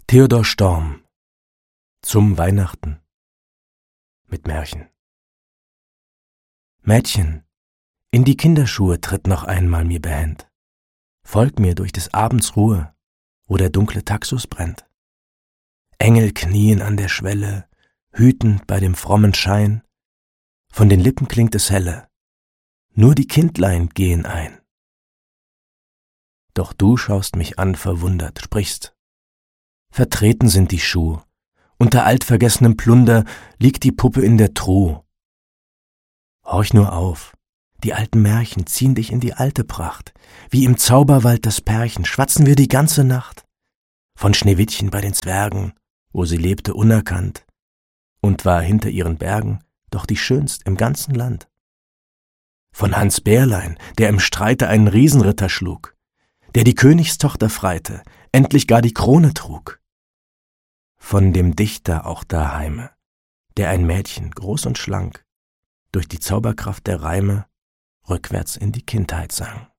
Theodor Storm zum Weihnachten mit Märchen. Mädchen, in die Kinderschuhe tritt noch einmal mir behend. Folg mir durch des Abends Ruhe, wo der dunkle Taxus brennt. Engel knien an der Schwelle, hütend bei dem frommen Schein. Von den Lippen klingt es helle, nur die Kindlein gehen ein. Doch du schaust mich an verwundert, sprichst: Vertreten sind die Schuh, unter altvergessenem Plunder liegt die Puppe in der Truh. Horch nur auf, die alten Märchen ziehen dich in die alte Pracht, wie im Zauberwald das Pärchen schwatzen wir die ganze Nacht. Von Schneewittchen bei den Zwergen, wo sie lebte unerkannt, und war hinter ihren Bergen doch die schönst im ganzen Land. Von Hans Bärlein, der im Streite einen Riesenritter schlug, der die Königstochter freite, endlich gar die Krone trug. Von dem Dichter auch daheime, der ein Mädchen, groß und schlank, durch die Zauberkraft der Reime rückwärts in die Kindheit sang.